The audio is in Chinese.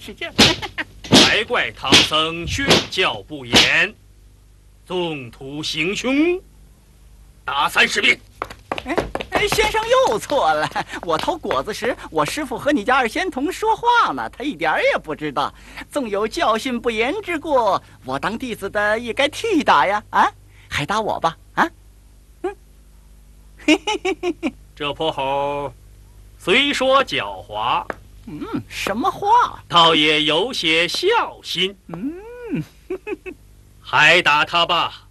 是这样。 才怪唐僧训教不严，纵图行凶，打30鞭。 先生又错了，我偷果子时，我师父和你家二仙童说话呢，他一点也不知道。纵有教训不严之过，我当弟子的也该替打呀！啊，还打我吧！啊， 这泼猴虽说狡猾， 什么话？ 倒也有些孝心。还打他吧。